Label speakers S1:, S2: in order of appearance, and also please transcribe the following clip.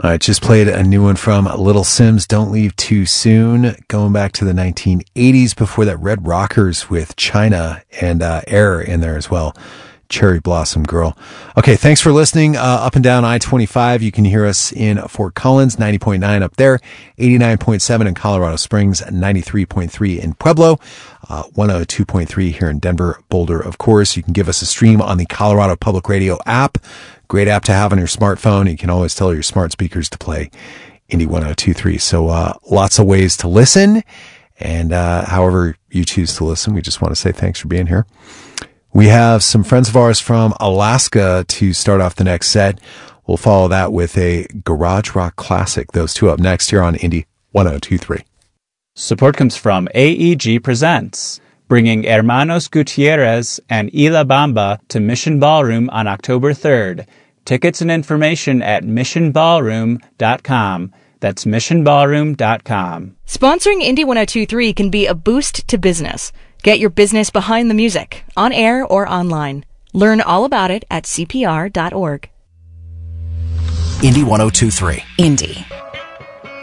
S1: All right, just played a new one from Little Sims, Don't Leave Too Soon, going back to the 1980s. Before that, Red Rockers with China and Air in there as well. Cherry Blossom Girl. Okay, thanks for listening. Up and down I-25, you can hear us in Fort Collins, 90.9 up there, 89.7 in Colorado Springs, 93.3 in Pueblo, 102.3 here in Denver, Boulder, of course. You can give us a stream on the Colorado Public Radio app. Great app to have on your smartphone. You can always tell your smart speakers to play Indie 102.3. So lots of ways to listen. And however you choose to listen, we just want to say thanks for being here. We have some friends of ours from Alaska to start off the next set. We'll follow that with a garage rock classic. Those two up next here on Indie 102.3.
S2: Support comes from AEG Presents, bringing Hermanos Gutierrez and Ila Bamba to Mission Ballroom on October 3rd. Tickets and information at missionballroom.com. That's missionballroom.com.
S3: Sponsoring Indie 102.3 can be a boost to business. Get your business behind the music, on air or online. Learn all about it at cpr.org.
S4: Indie 102.3.
S3: Indie.